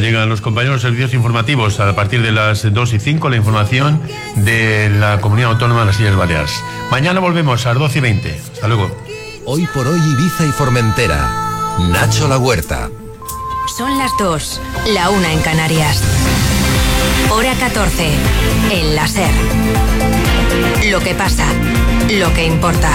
llegan los compañeros servicios informativos a partir de las 2:05, la información de la Comunidad Autónoma de las Islas Baleares. Mañana volvemos a las 12:20. Hasta luego. Hoy por hoy, Ibiza y Formentera. Nacho La Huerta. Son las 2, la 1 en Canarias. Hora 14, en la SER. Lo que pasa, lo que importa.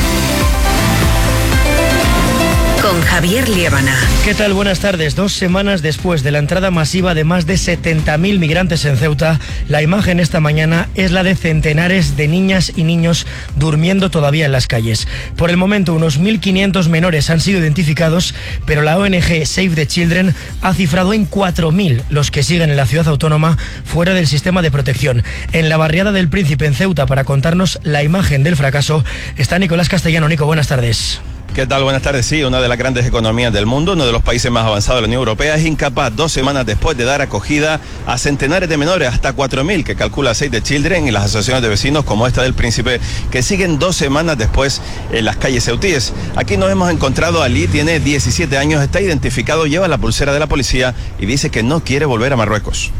Con Javier Liébana. ¿Qué tal? Buenas tardes. 2 semanas después de la entrada masiva de más de 70.000 migrantes en Ceuta, la imagen esta mañana es la de centenares de niñas y niños durmiendo todavía en las calles. Por el momento, unos 1.500 menores han sido identificados, pero la ONG Save the Children ha cifrado en 4.000 los que siguen en la ciudad autónoma fuera del sistema de protección. En la barriada del Príncipe, en Ceuta, para contarnos la imagen del fracaso, está Nicolás Castellano. Nico, buenas tardes. ¿Qué tal? Buenas tardes. Sí, una de las grandes economías del mundo, uno de los países más avanzados de la Unión Europea, es incapaz 2 semanas después de dar acogida a centenares de menores, hasta 4.000, que calcula Save the Children, y las asociaciones de vecinos como esta del Príncipe, que siguen 2 semanas después en las calles ceutíes. Aquí nos hemos encontrado a Ali, tiene 17 años, está identificado, lleva la pulsera de la policía y dice que no quiere volver a Marruecos.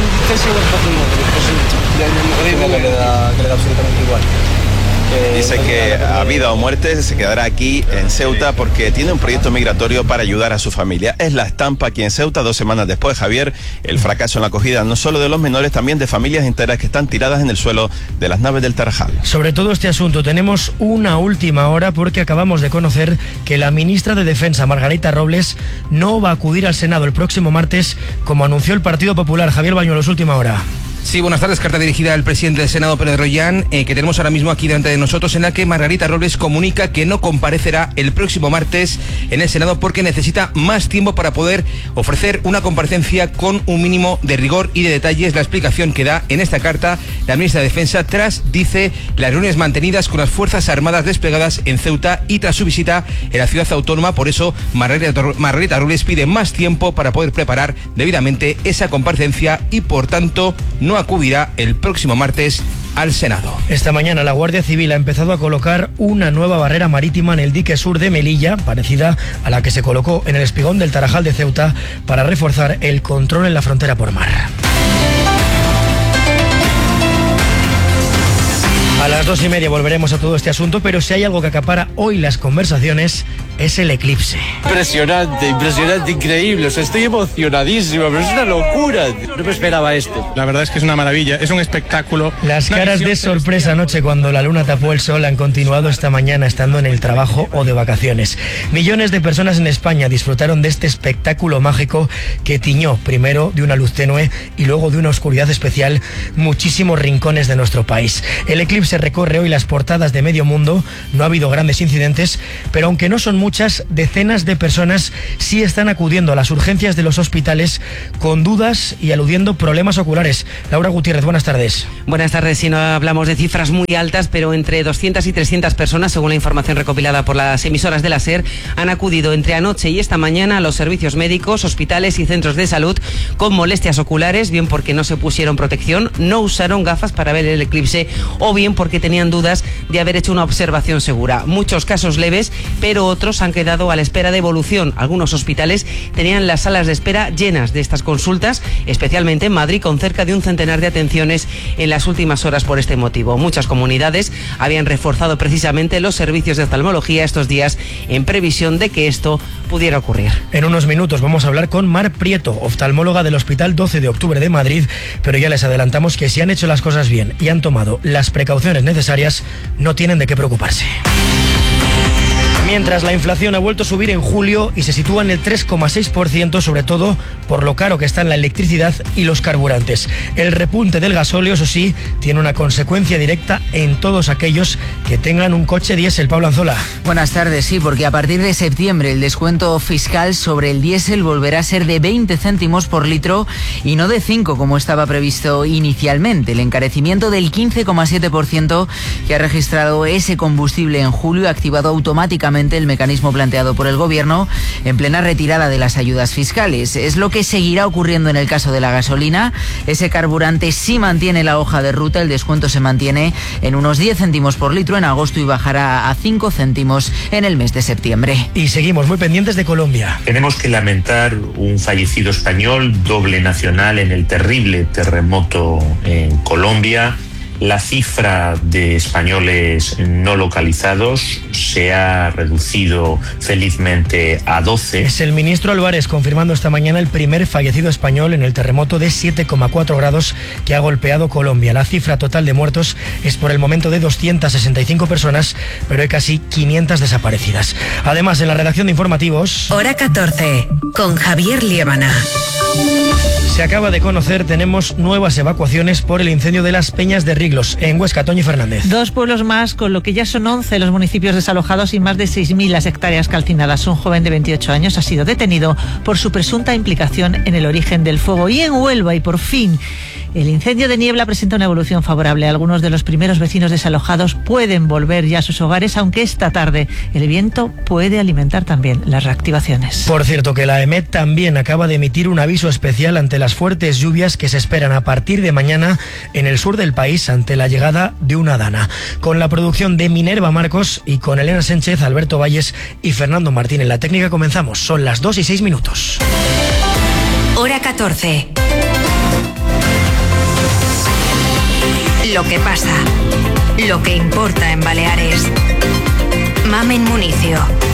Que le da absolutamente igual. Dice que a vida o muerte se quedará aquí en Ceuta porque tiene un proyecto migratorio para ayudar a su familia. Es la estampa aquí en Ceuta 2 semanas después, Javier, el fracaso en la acogida no solo de los menores, también de familias enteras que están tiradas en el suelo de las naves del Tarajal. Sobre todo este asunto tenemos una última hora porque acabamos de conocer que la ministra de Defensa, Margarita Robles, no va a acudir al Senado el próximo martes, como anunció el Partido Popular. Javier Bañuelos, última hora. Sí, buenas tardes. Carta dirigida al presidente del Senado, Pérez Royán, que tenemos ahora mismo aquí delante de nosotros, en la que Margarita Robles comunica que no comparecerá el próximo martes en el Senado porque necesita más tiempo para poder ofrecer una comparecencia con un mínimo de rigor y de detalles. La explicación que da en esta carta la ministra de Defensa tras, dice, las reuniones mantenidas con las Fuerzas Armadas desplegadas en Ceuta y tras su visita en la ciudad autónoma. Por eso, Margarita Robles pide más tiempo para poder preparar debidamente esa comparecencia y, por tanto, no acudirá el próximo martes al Senado. Esta mañana la Guardia Civil ha empezado a colocar una nueva barrera marítima en el dique sur de Melilla, parecida a la que se colocó en el espigón del Tarajal de Ceuta, para reforzar el control en la frontera por mar. A las 2:30 volveremos a todo este asunto, pero si hay algo que acapara hoy las conversaciones es el eclipse. Impresionante, increíble. O sea, estoy emocionadísimo, pero es una locura. No me esperaba esto. La verdad es que es una maravilla, es un espectáculo. Las caras de sorpresa anoche cuando la luna tapó el sol han continuado esta mañana estando en el trabajo o de vacaciones. Millones de personas en España disfrutaron de este espectáculo mágico que tiñó primero de una luz tenue y luego de una oscuridad especial muchísimos rincones de nuestro país. El eclipse recorre hoy las portadas de medio mundo, no ha habido grandes incidentes, pero aunque no son muchas, decenas de personas sí están acudiendo a las urgencias de los hospitales con dudas y aludiendo problemas oculares. Laura Gutiérrez, buenas tardes. Buenas tardes. Si no hablamos de cifras muy altas, pero entre 200 y 300 personas, según la información recopilada por las emisoras de la SER, han acudido entre anoche y esta mañana a los servicios médicos, hospitales y centros de salud con molestias oculares, bien porque no se pusieron protección, no usaron gafas para ver el eclipse o bien porque tenían dudas de haber hecho una observación segura. Muchos casos leves, pero otros han quedado a la espera de evolución. Algunos hospitales tenían las salas de espera llenas de estas consultas, especialmente en Madrid, con cerca de un centenar de atenciones en las últimas horas por este motivo. Muchas comunidades habían reforzado precisamente los servicios de oftalmología estos días en previsión de que esto pudiera ocurrir. En unos minutos vamos a hablar con Mar Prieto, oftalmóloga del Hospital 12 de Octubre de Madrid, pero ya les adelantamos que si han hecho las cosas bien y han tomado las precauciones necesarias, no tienen de qué preocuparse. Mientras la inflación ha vuelto a subir en julio y se sitúa en el 3,6%, sobre todo por lo caro que está en la electricidad y los carburantes. El repunte del gasóleo, eso sí, tiene una consecuencia directa en todos aquellos que tengan un coche diésel. Pablo Anzola. Buenas tardes, sí, porque a partir de septiembre el descuento fiscal sobre el diésel volverá a ser de 20 céntimos por litro y no de 5 como estaba previsto inicialmente. El encarecimiento del 15,7% que ha registrado ese combustible en julio ha activado automáticamente nuevamente el mecanismo planteado por el Gobierno en plena retirada de las ayudas fiscales. Es lo que seguirá ocurriendo en el caso de la gasolina. Ese carburante sí mantiene la hoja de ruta, el descuento se mantiene en unos 10 céntimos por litro en agosto y bajará a 5 céntimos en el mes de septiembre. Y seguimos muy pendientes de Colombia. Tenemos que lamentar un fallecido español, doble nacional en el terrible terremoto en Colombia. La cifra de españoles no localizados se ha reducido felizmente a 12. Es el ministro Álvarez confirmando esta mañana el primer fallecido español en el terremoto de 7,4 grados que ha golpeado Colombia. La cifra total de muertos es por el momento de 265 personas, pero hay casi 500 desaparecidas. Además, en la redacción de informativos... Hora 14, con Javier Liébana. Se acaba de conocer, tenemos nuevas evacuaciones por el incendio de las Peñas de Riglos, en Huesca. Toñi Fernández. 2 pueblos más, con lo que ya son 11 los municipios desalojados y más de 6.000 las hectáreas calcinadas. Un joven de 28 años ha sido detenido por su presunta implicación en el origen del fuego. Y en Huelva, y por fin, el incendio de Niebla presenta una evolución favorable. Algunos de los primeros vecinos desalojados pueden volver ya a sus hogares, aunque esta tarde el viento puede alimentar también las reactivaciones. Por cierto, que la EMET también acaba de emitir un aviso especial ante las fuertes lluvias que se esperan a partir de mañana en el sur del país ante la llegada de una dana. Con la producción de Minerva Marcos y con Elena Sánchez, Alberto Valles y Fernando Martín en la técnica comenzamos. Son las 2:06. Hora 14. Lo que pasa, lo que importa en Baleares. Mamen Municio.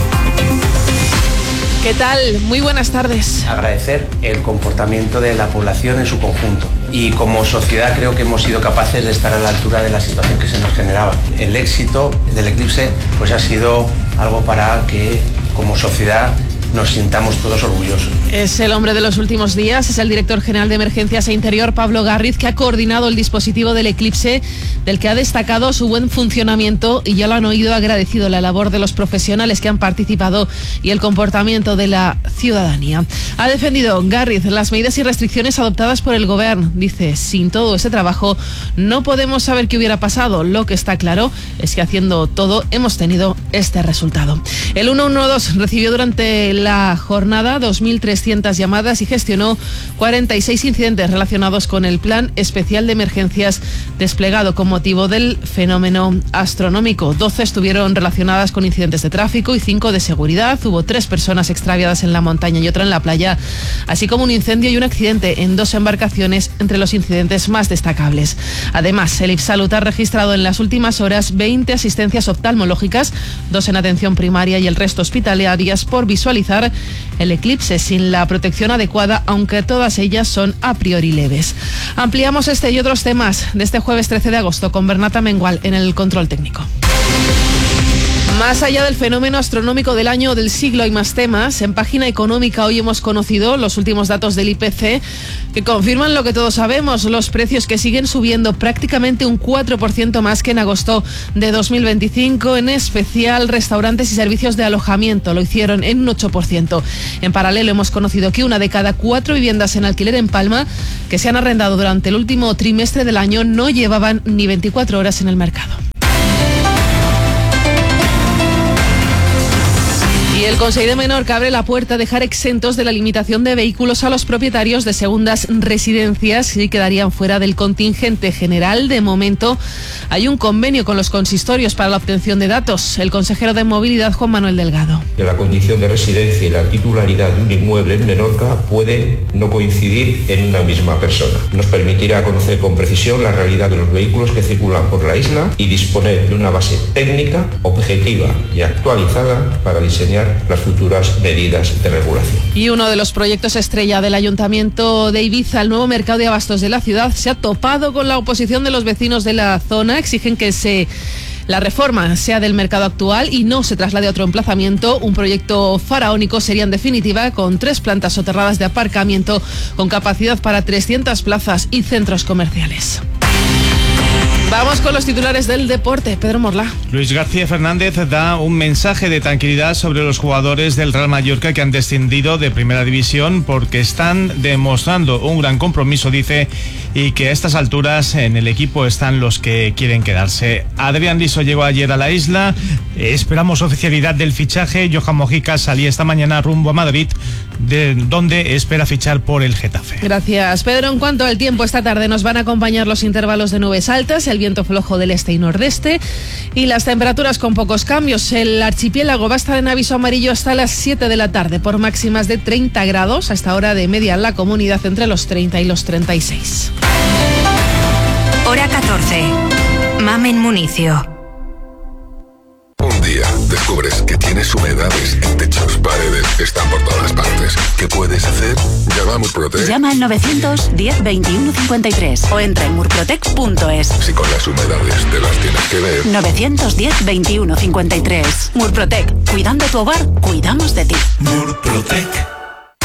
¿Qué tal? Muy buenas tardes. Agradecer el comportamiento de la población en su conjunto. Y como sociedad creo que hemos sido capaces de estar a la altura de la situación que se nos generaba. El éxito del eclipse pues ha sido algo para que como sociedad nos sintamos todos orgullosos. Es el hombre de los últimos días, es el director general de Emergencias e Interior, Pablo Garriz, que ha coordinado el dispositivo del eclipse, del que ha destacado su buen funcionamiento y ya lo han oído, ha agradecido la labor de los profesionales que han participado y el comportamiento de la ciudadanía. Ha defendido Garriz las medidas y restricciones adoptadas por el Gobierno. Dice, sin todo ese trabajo no podemos saber qué hubiera pasado. Lo que está claro es que haciendo todo hemos tenido este resultado. El 112 recibió durante la jornada 2.300 llamadas y gestionó 46 incidentes relacionados con el plan especial de emergencias desplegado con motivo del fenómeno astronómico. 12 estuvieron relacionadas con incidentes de tráfico y 5 de seguridad. Hubo 3 personas extraviadas en la montaña y otra en la playa, así como un incendio y un accidente en 2 embarcaciones entre los incidentes más destacables. Además, el IPSalud ha registrado en las últimas horas 20 asistencias oftalmológicas, 2 en atención primaria y el resto hospitalarias por visualizar el eclipse sin la protección adecuada, aunque todas ellas son a priori leves. Ampliamos este y otros temas de este jueves 13 de agosto con Bernata Mengual en el control técnico. Más allá del fenómeno astronómico del año o del siglo hay más temas. En Página Económica hoy hemos conocido los últimos datos del IPC que confirman lo que todos sabemos, los precios que siguen subiendo prácticamente un 4% más que en agosto de 2025, en especial restaurantes y servicios de alojamiento, lo hicieron en un 8%. En paralelo hemos conocido que 1 de cada 4 viviendas en alquiler en Palma que se han arrendado durante el último trimestre del año no llevaban ni 24 horas en el mercado. Y el Consejo de Menorca abre la puerta a dejar exentos de la limitación de vehículos a los propietarios de segundas residencias y quedarían fuera del contingente general. De momento hay un convenio con los consistorios para la obtención de datos. El consejero de Movilidad, Juan Manuel Delgado. Que la condición de residencia y la titularidad de un inmueble en Menorca puede no coincidir en una misma persona. Nos permitirá conocer con precisión la realidad de los vehículos que circulan por la isla y disponer de una base técnica, objetiva y actualizada para diseñar las futuras medidas de regulación. Y uno de los proyectos estrella del Ayuntamiento de Ibiza, el nuevo mercado de abastos de la ciudad, se ha topado con la oposición de los vecinos de la zona. Exigen que la reforma sea del mercado actual y no se traslade a otro emplazamiento. Un proyecto faraónico sería en definitiva con 3 plantas soterradas de aparcamiento con capacidad para 300 plazas y centros comerciales. Vamos con los titulares del deporte. Pedro Morla. Luis García Fernández da un mensaje de tranquilidad sobre los jugadores del Real Mallorca que han descendido de Primera División porque están demostrando un gran compromiso, dice, y que a estas alturas en el equipo están los que quieren quedarse. Adrián Liso llegó ayer a la isla. Esperamos oficialidad del fichaje. Johan Mojica salía esta mañana rumbo a Madrid, de donde espera fichar por el Getafe. Gracias, Pedro. En cuanto al tiempo, esta tarde nos van a acompañar los intervalos de nubes altas, el viento flojo del este y nordeste y las temperaturas con pocos cambios. El archipiélago va a estar en aviso amarillo hasta las 7 de la tarde por máximas de 30 grados. A esta hora de media en la comunidad entre los 30 y los 36. Hora 14. Mamen Municio. Un día descubres que tienes humedades en techos, paredes, están por todas partes. ¿Qué puedes hacer? Llama a Murprotec. Llama al 910 21 53 o entra en murprotec.es. Si con las humedades te las tienes que ver. 910 21 53. Murprotec. Cuidando tu hogar, cuidamos de ti. Murprotec.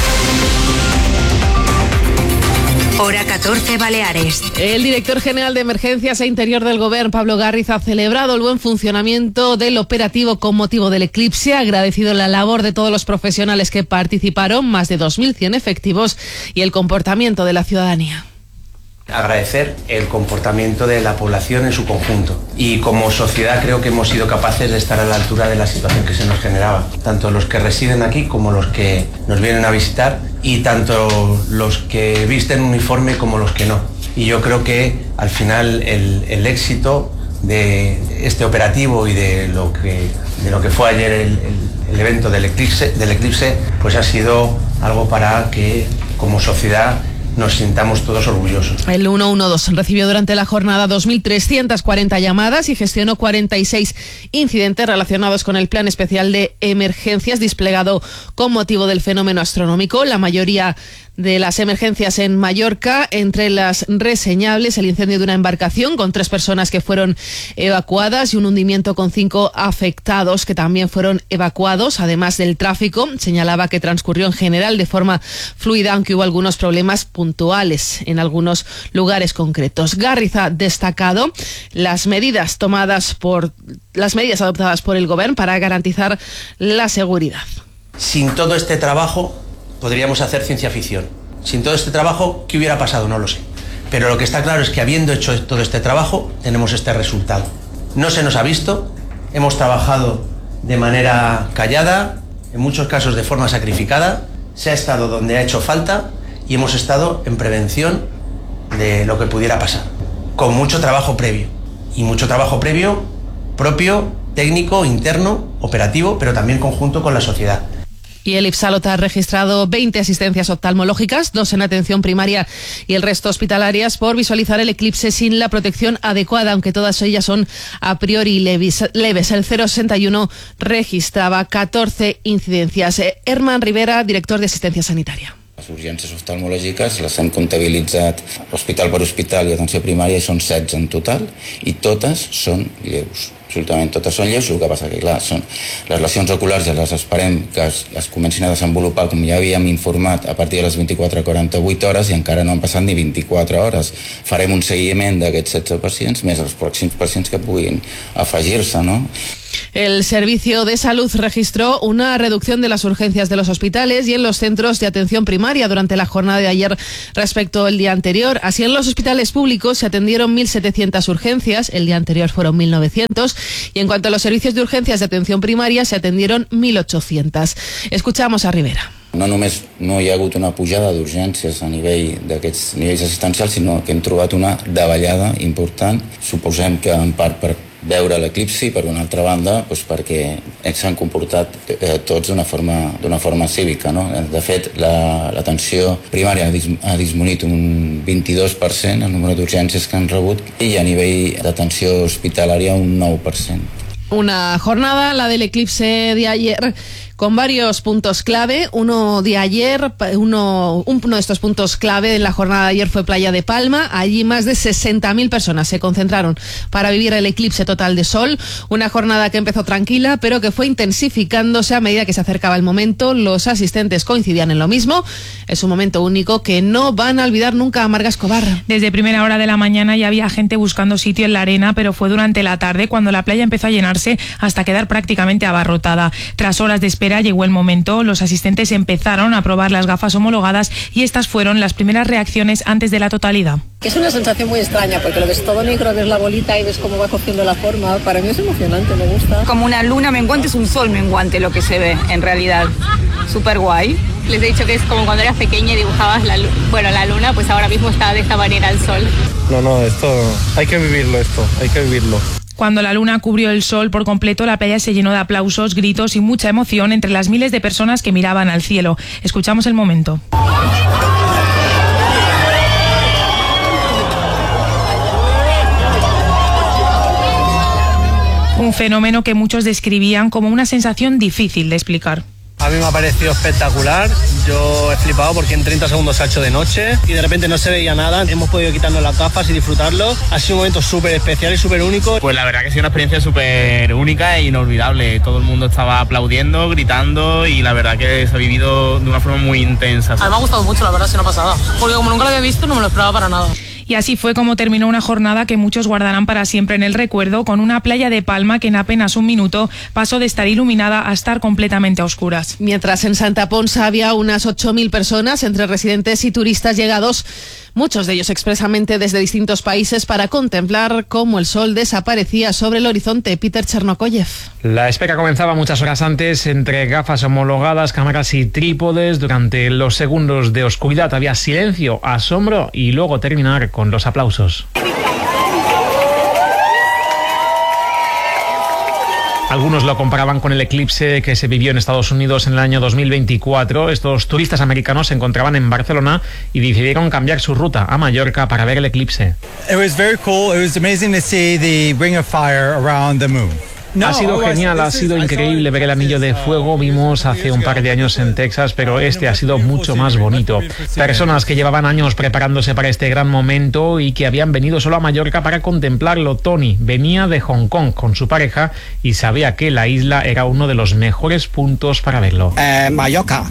Hora 14 Baleares. El director general de Emergencias e Interior del Gobierno, Pablo Garriz, ha celebrado el buen funcionamiento del operativo con motivo del eclipse, ha agradecido la labor de todos los profesionales que participaron, más de 2.100 efectivos, y el comportamiento de la ciudadanía. Agradecer el comportamiento de la población en su conjunto y como sociedad creo que hemos sido capaces de estar a la altura de la situación que se nos generaba, tanto los que residen aquí como los que nos vienen a visitar y tanto los que visten uniforme como los que no. Y yo creo que al final el éxito de este operativo y de lo que fue ayer el evento del eclipse pues ha sido algo para que como sociedad nos sintamos todos orgullosos. El 112 recibió durante la jornada 2.340 llamadas y gestionó 46 incidentes relacionados con el plan especial de emergencias desplegado con motivo del fenómeno astronómico. La mayoría de las emergencias en Mallorca, entre las reseñables, el incendio de una embarcación con 3 personas que fueron evacuadas y un hundimiento con 5 afectados que también fueron evacuados. Además del tráfico, señalaba que transcurrió en general de forma fluida, aunque hubo algunos problemas puntuales en algunos lugares concretos. Garriz ha destacado las medidas adoptadas por el Gobierno para garantizar la seguridad. Sin todo este trabajo podríamos hacer ciencia ficción. Sin todo este trabajo, ¿qué hubiera pasado? No lo sé. Pero lo que está claro es que habiendo hecho todo este trabajo, tenemos este resultado. No se nos ha visto, hemos trabajado de manera callada, en muchos casos de forma sacrificada, se ha estado donde ha hecho falta y hemos estado en prevención de lo que pudiera pasar. Con mucho trabajo previo. Y mucho trabajo previo propio, técnico, interno, operativo, pero también conjunto con la sociedad. Y el IPSALOT ha registrado 20 asistencias oftalmológicas, 2 en atención primaria y el resto hospitalarias, por visualizar el eclipse sin la protección adecuada, aunque todas ellas son a priori leves. El 061 registraba 14 incidencias. Herman Rivera, director de Asistencia Sanitaria. Les urgències oftalmològiques les hem comptabilitzat hospital per hospital i atenció primària i són 16 en total i totes són lleus. Absolutament totes són lleus, el que passa que clar, són les lesions oculars, ja les esperem que es comencin a desenvolupar, com ja havíem informat, a partir de les 24 a 48 hores i encara no han passat ni 24 hores. Farem un seguiment d'aquests 16 pacients més els pròxims pacients que puguin afegir-se, no? El Servicio de Salud registró una reducción de las urgencias de los hospitales y en los centros de atención primaria durante la jornada de ayer respecto al día anterior. Así, en los hospitales públicos se atendieron 1.700 urgencias, el día anterior fueron 1.900, y en cuanto a los servicios de urgencias de atención primaria se atendieron 1.800. Escuchamos a Rivera. No només no hi ha hagut una pujada d'urgències a nivell d'aquests nivells assistencials, sinó que hem trobat una davallada important. Suposem que en part per veure l'eclipsi i per una altra banda doncs perquè s'han comportat tots d'una forma cívica, no? De fet, l'atenció primària ha disminuït un 22% el número d'urgències que han rebut i a nivell d'atenció hospitalària un 9%. Una jornada, la del eclipse de ayer, con varios puntos clave. Uno de estos puntos clave en la jornada de ayer fue Playa de Palma. Allí más de 60.000 personas se concentraron para vivir el eclipse total de sol. Una jornada que empezó tranquila, pero que fue intensificándose a medida que se acercaba el momento. Los asistentes coincidían en lo mismo. Es un momento único que no van a olvidar nunca a Marga Escobar. Desde primera hora de la mañana ya había gente buscando sitio en la arena, pero fue durante la tarde cuando la playa empezó a llenarse hasta quedar prácticamente abarrotada. Tras horas de espera llegó el momento. Los asistentes empezaron a probar las gafas homologadas y estas fueron las primeras reacciones antes de la totalidad. Es una sensación muy extraña porque lo ves todo negro, ves la bolita y ves cómo va cogiendo la forma. Para mí es emocionante, me gusta. Como una luna menguante, es un sol menguante lo que se ve en realidad. Súper guay. Les he dicho que es como cuando eras pequeña y dibujabas la luna, pues ahora mismo está de esta manera el sol. No, esto hay que vivirlo. Cuando la luna cubrió el sol por completo, la playa se llenó de aplausos, gritos y mucha emoción entre las miles de personas que miraban al cielo. Escuchamos el momento. Un fenómeno que muchos describían como una sensación difícil de explicar. A mí me ha parecido espectacular, yo he flipado porque en 30 segundos se ha hecho de noche y de repente no se veía nada, hemos podido quitarnos las gafas y disfrutarlo, ha sido un momento súper especial y súper único. Pues la verdad que ha sido una experiencia súper única e inolvidable, todo el mundo estaba aplaudiendo, gritando y la verdad que se ha vivido de una forma muy intensa. A mí me ha gustado mucho, la verdad, es una pasada, porque como nunca lo había visto no me lo esperaba para nada. Y así fue como terminó una jornada que muchos guardarán para siempre en el recuerdo, con una playa de Palma que en apenas un minuto pasó de estar iluminada a estar completamente a oscuras. Mientras en Santa Ponsa había unas 8.000 personas, entre residentes y turistas llegados, muchos de ellos expresamente desde distintos países, para contemplar cómo el sol desaparecía sobre el horizonte. Peter Chernokoyev. La espera comenzaba muchas horas antes, entre gafas homologadas, cámaras y trípodes. Durante los segundos de oscuridad había silencio, asombro y luego terminar con los aplausos. Algunos lo comparaban con el eclipse que se vivió en Estados Unidos en el año 2024. Estos turistas americanos se encontraban en Barcelona y decidieron cambiar su ruta a Mallorca para ver el eclipse. It was very cool. It was amazing to see the ring of fire around the moon. Ha sido genial, ha sido increíble ver el anillo de fuego. Vimos hace un par de años en Texas, pero este ha sido mucho más bonito. Personas que llevaban años preparándose para este gran momento y que habían venido solo a Mallorca para contemplarlo. Tony venía de Hong Kong con su pareja y sabía que la isla era uno de los mejores puntos para verlo. Mallorca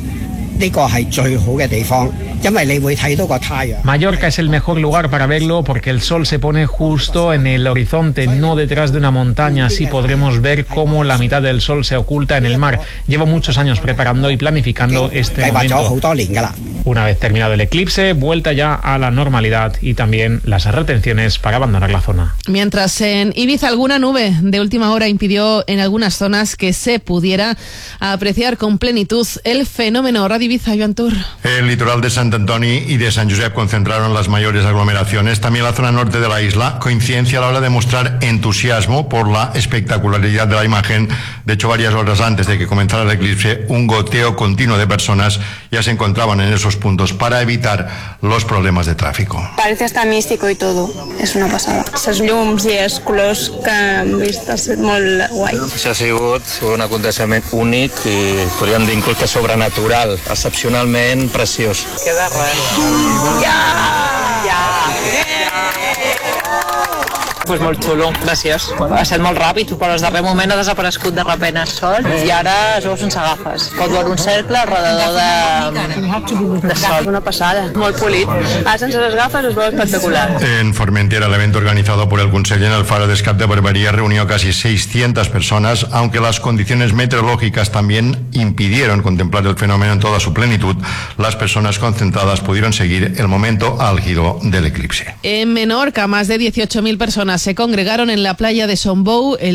es el mejor lugar para verlo porque el sol se pone justo en el horizonte, no detrás de una montaña. Así podremos ver cómo la mitad del sol se oculta en el mar. Llevo muchos años preparando y planificando este momento. Una vez terminado el eclipse, vuelta ya a la normalidad y también las retenciones para abandonar la zona. Mientras en Ibiza alguna nube de última hora impidió en algunas zonas que se pudiera apreciar con plenitud el fenómeno. Radio Ibiza, Joan Tur. El litoral de Sant Antoni y de San Josep concentraron las mayores aglomeraciones. También la zona norte de la isla. Coincidencia a la hora de mostrar entusiasmo por la espectacularidad de la imagen. De hecho, varias horas antes de que comenzara el eclipse, un goteo continuo de personas ya se encontraban en esos puntos para evitar los problemas de tráfico. Parece hasta místico y todo, és una passada. Les llums i els colors que hem vist ha estat molt guai. Ha sigut un aconteixement únic i podríem dir inclús que sobrenatural, excepcionalment preciós. Queda res. Pues molt xulo, gràcies. Ha estat molt ràpid, però al darrer moment ha desaparegut de repente el sol i ara es veu sense gafes. Pot veure un cercle alrededor de sol. Una passada, molt polit. Ara sense les gafes es veu espectacular. En Formentera, el evento organizado por el Consell en el Faro de Escape de Barbería reunió casi 600 personas, aunque las condiciones meteorológicas también impidieron contemplar el fenómeno en toda su plenitud. Las personas concentradas pudieron seguir el momento álgido del eclipse. En Menorca, más de 18.000 personas se congregaron en la playa de Sombou.